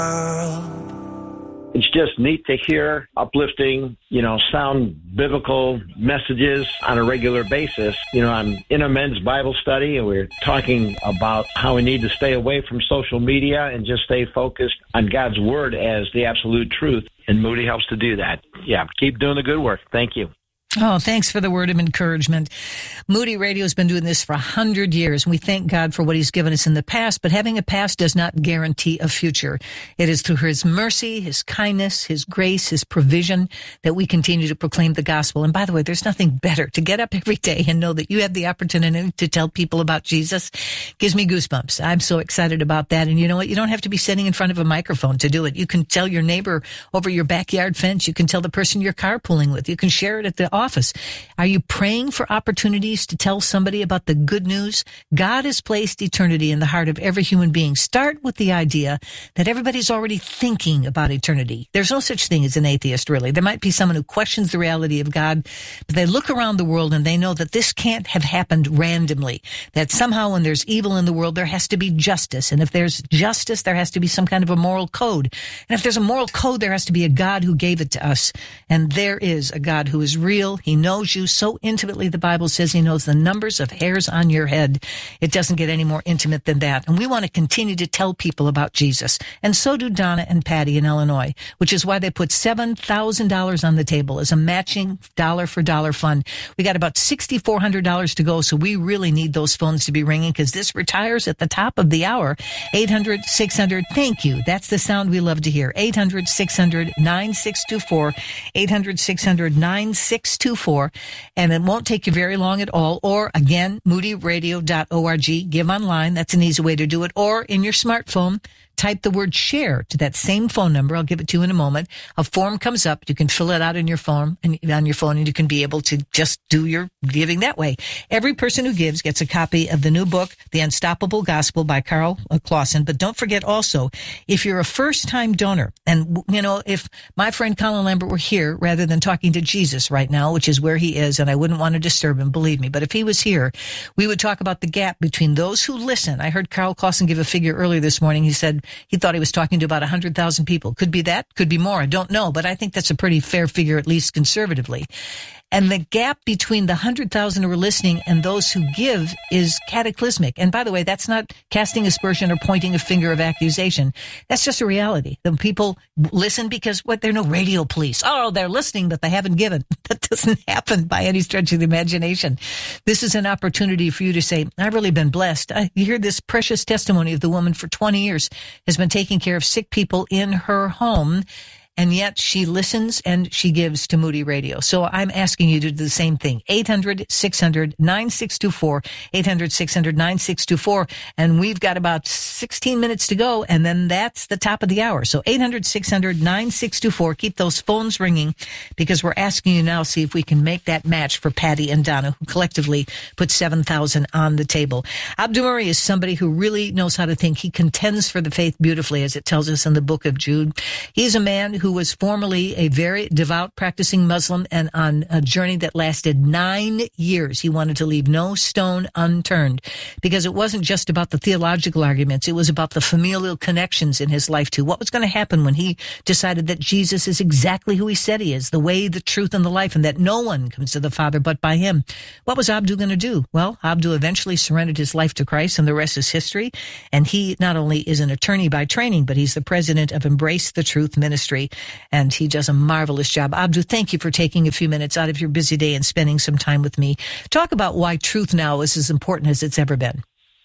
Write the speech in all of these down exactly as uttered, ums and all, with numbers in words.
It's just neat to hear uplifting, you know, sound biblical messages on a regular basis. You know, I'm in a men's Bible study, and we're talking about how we need to stay away from social media and just stay focused on God's Word as the absolute truth. And Moody helps to do that. Yeah, keep doing the good work. Thank you. Oh, thanks for the word of encouragement. Moody Radio has been doing this for a hundred years, and we thank God for what He's given us in the past, but having a past does not guarantee a future. It is through His mercy, His kindness, His grace, His provision that we continue to proclaim the gospel. And by the way, there's nothing better to get up every day and know that you have the opportunity to tell people about Jesus. Gives me goosebumps. I'm so excited about that. And you know what? You don't have to be sitting in front of a microphone to do it. You can tell your neighbor over your backyard fence. You can tell the person you're carpooling with. You can share it at the office. Are you praying for opportunities to tell somebody about the good news? God has placed eternity in the heart of every human being. Start with the idea that everybody's already thinking about eternity. There's no such thing as an atheist, really. There might be someone who questions the reality of God, but they look around the world and they know that this can't have happened randomly, that somehow when there's evil in the world, there has to be justice. And if there's justice, there has to be some kind of a moral code. And if there's a moral code, there has to be a God who gave it to us. And there is a God who is real. He knows you so intimately. The Bible says He knows the numbers of hairs on your head. It doesn't get any more intimate than that. And we want to continue to tell people about Jesus. And so do Donna and Patty in Illinois, which is why they put seven thousand dollars on the table as a matching dollar for dollar fund. We got about six thousand four hundred dollars to go, so we really need those phones to be ringing because this retires at the top of the hour. eight hundred, six hundred, thank you. That's the sound we love to hear. eight hundred, six hundred, nine six two four. eight hundred, six hundred, nine six two four. And it won't take you very long at all. Or again, moody radio dot org. Give online. That's an easy way to do it. Or in your smartphone, type the word share to that same phone number. I'll give it to you in a moment. A form comes up. You can fill it out in your phone and on your phone, and you can be able to just do your giving that way. Every person who gives gets a copy of the new book, The Unstoppable Gospel by Carl Clausen. But don't forget also, if you're a first-time donor, and, you know, if my friend Colin Lambert were here rather than talking to Jesus right now, which is where he is, and I wouldn't want to disturb him, believe me, but if he was here, we would talk about the gap between those who listen. I heard Carl Clausen give a figure earlier this morning. He said he thought he was talking to about one hundred thousand people. Could be that, could be more. I don't know, but I think that's a pretty fair figure, at least conservatively. And the gap between the one hundred thousand who are listening and those who give is cataclysmic. And by the way, that's not casting aspersion or pointing a finger of accusation. That's just a reality. The people listen because, what, there are no radio police. Oh, they're listening, but they haven't given. That doesn't happen by any stretch of the imagination. This is an opportunity for you to say, I've really been blessed. I, you hear this precious testimony of the woman for twenty years has been taking care of sick people in her home. And yet she listens and she gives to Moody Radio. So I'm asking you to do the same thing. eight hundred, six hundred, nine six two four. eight hundred, six hundred, nine six two four. And we've got about sixteen minutes to go. And then that's the top of the hour. So eight hundred, six hundred, nine six two four. Keep those phones ringing because we're asking you now, see if we can make that match for Patty and Donna, who collectively put seven thousand on the table. Abdul Murray is somebody who really knows how to think. He contends for the faith beautifully, as it tells us in the book of Jude. He's a man who was formerly a very devout practicing Muslim, and on a journey that lasted nine years, he wanted to leave no stone unturned because it wasn't just about the theological arguments. It was about the familial connections in his life too. What was going to happen when he decided that Jesus is exactly who he said he is, the way, the truth, and the life, and that no one comes to the Father but by him? What was Abdul going to do? Well, Abdul eventually surrendered his life to Christ, and the rest is history. And he not only is an attorney by training, but he's the president of Embrace the Truth Ministry. And he does a marvelous job. Abdul, thank you for taking a few minutes out of your busy day and spending some time with me. Talk about why truth now is as important as it's ever been.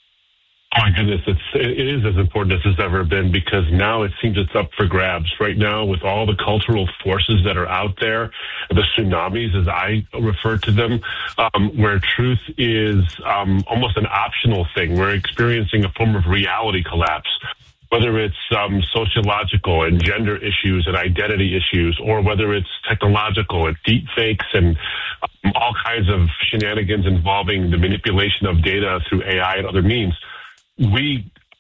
Oh my goodness, it's, it is as important as it's ever been because now it seems it's up for grabs. Right now, with all the cultural forces that are out there, the tsunamis, as I refer to them, um, where truth is um, almost an optional thing. We're experiencing a form of reality collapse. Whether it's um, sociological and gender issues and identity issues, or whether it's technological and deep fakes and um, all kinds of shenanigans involving the manipulation of data through A I and other means, we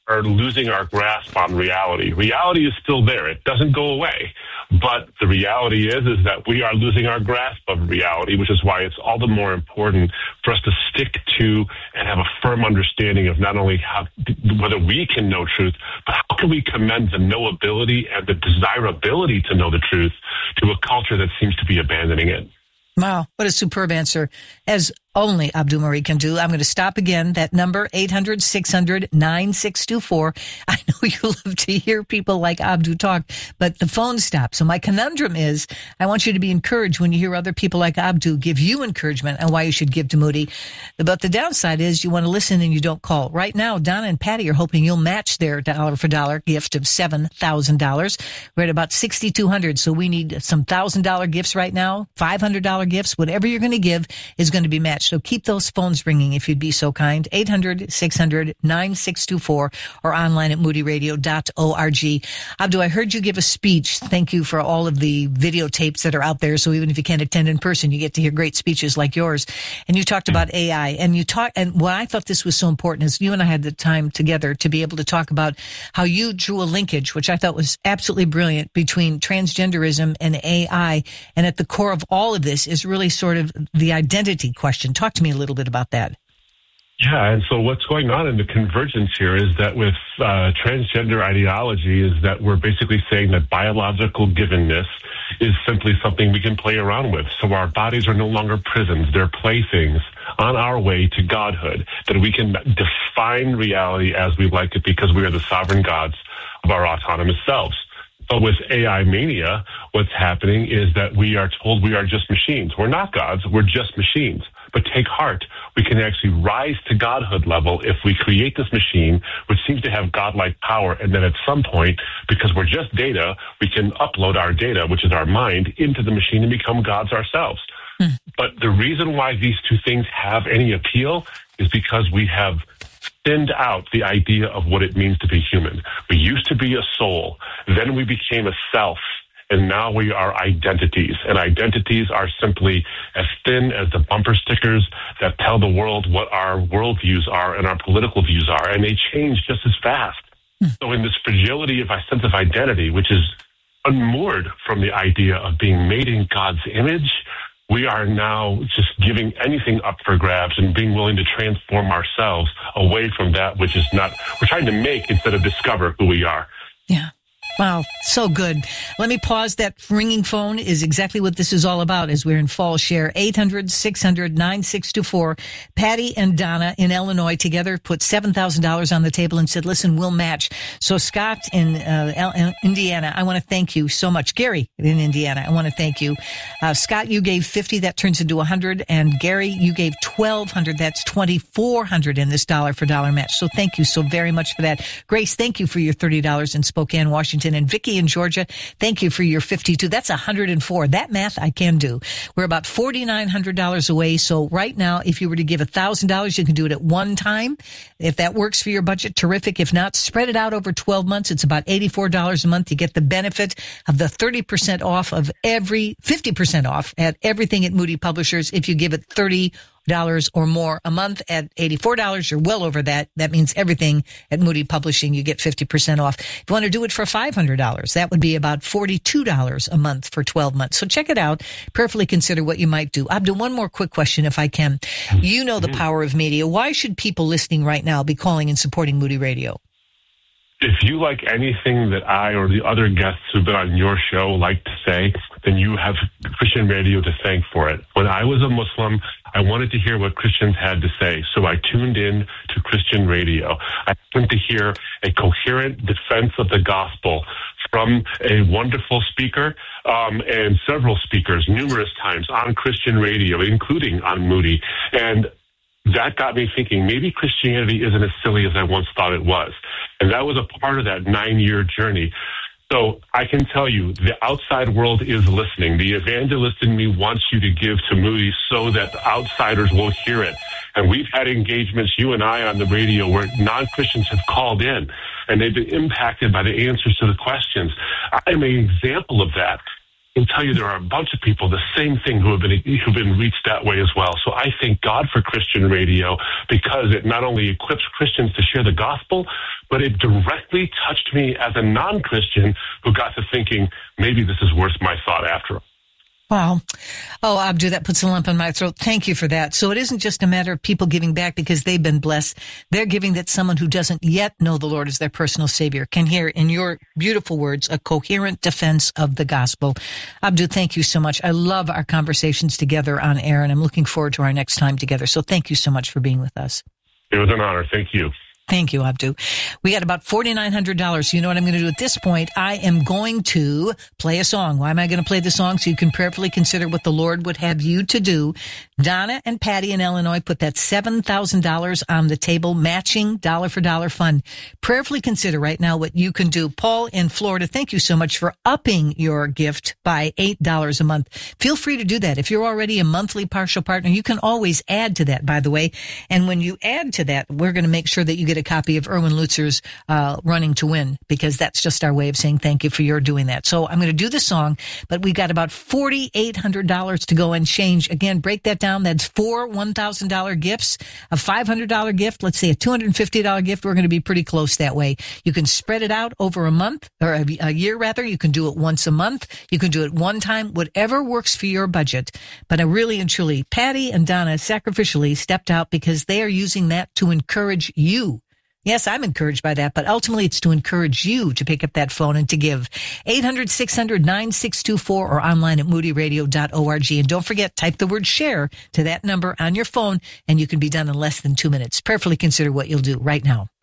are losing our grasp on reality. Reality is still there. It doesn't go away. But the reality is, is that we are losing our grasp of reality, which is why it's all the more important for us to stick to and have a firm understanding of not only how, whether we can know truth, but how can we commend the knowability and the desirability to know the truth to a culture that seems to be abandoning it. Wow, what a superb answer, as only Abdul Murray can do. I'm going to stop again. That number, eight hundred, six hundred, nine six two four. I know you love to hear people like Abdul talk, but the phone stopped. So my conundrum is, I want you to be encouraged when you hear other people like Abdul give you encouragement on why you should give to Moody. But the downside is you want to listen and you don't call. Right now, Donna and Patty are hoping you'll match their dollar for dollar gift of seven thousand dollars. We're at about six thousand two hundred dollars, so we need some one thousand dollars gifts right now, five hundred dollars gifts. Whatever you're going to give is going to be matched. So keep those phones ringing if you'd be so kind. eight hundred, six hundred, nine six two four or online at moody radio dot org. Abdul, I heard you give a speech. Thank you for all of the videotapes that are out there. So even if you can't attend in person, you get to hear great speeches like yours. And you talked about A I, and you talked, and why I thought this was so important is you and I had the time together to be able to talk about how you drew a linkage, which I thought was absolutely brilliant, between transgenderism and A I. And at the core of all of this is really sort of the identity question. Talk to me a little bit about that. Yeah, and so what's going on in the convergence here is that with uh, transgender ideology is that we're basically saying that biological givenness is simply something we can play around with. So our bodies are no longer prisons. They're playthings on our way to godhood, that we can define reality as we like it because we are the sovereign gods of our autonomous selves. But with A I mania, what's happening is that we are told we are just machines. We're not gods, we're just machines. But take heart, we can actually rise to godhood level if we create this machine, which seems to have godlike power, and then at some point, because we're just data, we can upload our data, which is our mind, into the machine and become gods ourselves. Hmm. But the reason why these two things have any appeal is because we have thinned out the idea of what it means to be human. We used to be a soul, then we became a self, and now we are identities. And identities are simply as thin as the bumper stickers that tell the world what our worldviews are and our political views are, and they change just as fast. Hmm. So in this fragility of a sense of identity, which is unmoored from the idea of being made in God's image, we are now just giving anything up for grabs and being willing to transform ourselves away from that which is not. We're trying to make instead of discover who we are. Yeah. Wow, so good. Let me pause. That ringing phone is exactly what this is all about as we're in fall share. eight hundred, six hundred, nine six two four. Patty and Donna in Illinois together put seven thousand dollars on the table and said, listen, we'll match. So Scott in uh, Indiana, I want to thank you so much. Gary in Indiana, I want to thank you. Uh, Scott, you gave fifty, that turns into one hundred. And Gary, you gave twelve hundred, that's twenty-four hundred in this dollar for dollar match. So thank you so very much for that. Grace, thank you for your thirty dollars in Spokane, Washington. And Vicki in Georgia, thank you for your fifty-two. That's one hundred four. That math I can do. We're about four thousand nine hundred dollars away. So right now, if you were to give one thousand dollars, you can do it at one time. If that works for your budget, terrific. If not, spread it out over twelve months. It's about eighty-four dollars a month. You get the benefit of the thirty percent off of every, fifty percent off at everything at Moody Publishers. If you give it thirty dollars or more a month at eighty-four dollars, you're well over that. That means everything at Moody Publishing, you get fifty percent off. If you want to do it for five hundred dollars, that would be about forty-two dollars a month for twelve months. So check it out. Prayerfully consider what you might do. Abdul, one more quick question if I can. You know the power of media. Why should people listening right now be calling and supporting Moody Radio? If you like anything that I or the other guests who've been on your show like to say, then you have Christian radio to thank for it. When I was a Muslim, I wanted to hear what Christians had to say, so I tuned in to Christian radio. I wanted to hear a coherent defense of the gospel from a wonderful speaker um, and several speakers numerous times on Christian radio, including on Moody. And that got me thinking, maybe Christianity isn't as silly as I once thought it was. And that was a part of that nine-year journey. So I can tell you, the outside world is listening. The evangelist in me wants you to give to Moody so that the outsiders will hear it. And we've had engagements, you and I, on the radio where non-Christians have called in, and they've been impacted by the answers to the questions. I'm an example of that. can tell you there are a bunch of people, the same thing, who have been who've been reached that way as well. So I thank God for Christian radio, because it not only equips Christians to share the gospel, but it directly touched me as a non-Christian who got to thinking, maybe this is worth my thought after all. Wow. Oh, Abdu, that puts a lump in my throat. Thank you for that. So it isn't just a matter of people giving back because they've been blessed. They're giving that someone who doesn't yet know the Lord as their personal Savior can hear, in your beautiful words, a coherent defense of the gospel. Abdu, thank you so much. I love our conversations together on air, and I'm looking forward to our next time together. So thank you so much for being with us. It was an honor. Thank you. Thank you, Abdu. We got about four thousand nine hundred dollars. You know what I'm going to do at this point? I am going to play a song. Why am I going to play the song? So you can prayerfully consider what the Lord would have you to do. Donna and Patty in Illinois put that seven thousand dollars on the table, matching dollar for dollar fund. Prayerfully consider right now what you can do. Paul in Florida, thank you so much for upping your gift by eight dollars a month. Feel free to do that. If you're already a monthly partial partner, you can always add to that, by the way. And when you add to that, we're going to make sure that you get a copy of Erwin Lutzer's uh, Running to Win, because that's just our way of saying thank you for your doing that. So I'm going to do the song, but we've got about four thousand eight hundred dollars to go and change. Again, break that down. That's four one thousand dollars gifts, a five hundred dollars gift, let's say a two hundred fifty dollars gift. We're going to be pretty close that way. You can spread it out over a month, or a, a year rather. You can do it once a month. You can do it one time, whatever works for your budget. But I really and truly, Patty and Donna sacrificially stepped out because they are using that to encourage you. Yes, I'm encouraged by that, but ultimately it's to encourage you to pick up that phone and to give. eight hundred, six hundred, nine six two four or online at moody radio dot org. And don't forget, type the word share to that number on your phone, and you can be done in less than two minutes. Prayerfully consider what you'll do right now.